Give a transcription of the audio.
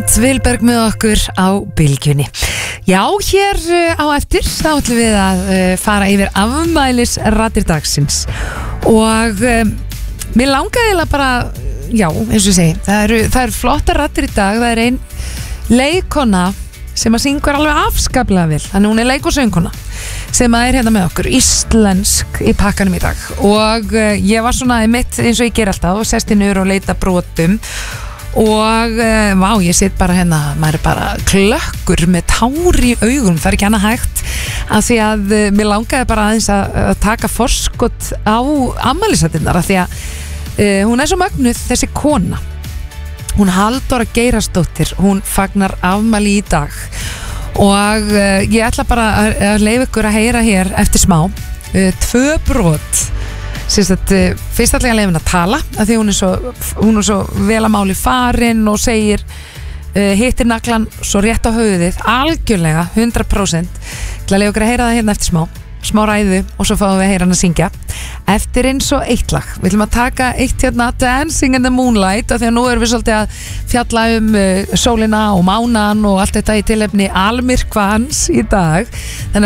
Berglind Vilberg með okkur á Bylgjunni. Já, hér á eftir þá ætlum við að fara yfir afmælisraddir dagsins og mér langaði eiginlega bara, já, eins og ég segi, það eru flottar raddir í dag. Það er ein leikona sem að syngur alveg afskaplega vel, þannig hún er leik- og söngkona sem að er hérna með okkur, íslensk í pakkanum í dag og ég var svona mitt eins og ég ger alltaf og sest niður og leita brotum og vá, ég sitt bara hérna, maður er bara klökkur með tár í augum, það er ekki annað hægt af því að mér langaði bara aðeins að taka forskot á afmælisraddirnar af því að hún er svo mögnuð, þessi kona, hún Halldóra Geirharðsdóttir, hún fagnar afmæli í dag og ég ætla bara að leyfa ykkur að heyra hér eftir smá 2 brot. Fyrst ætla ég að leyfa henni að tala af því hún er svo vel að máli farin og segir hittir naglan svo rétt á höfuðið algjörlega 100%. Ég ætla að leyfa ykkur að heyra það hérna eftir smá ræðu og svo fáum við að heyra hann að syngja eftir eins og eitt lag. Við ætlum að taka eitt hérna, Dancing in the Moonlight, af því að nú erum við svolítið að fjalla sólina og mánan og allt þetta í tilefni almyrkva hans í dag. Þannig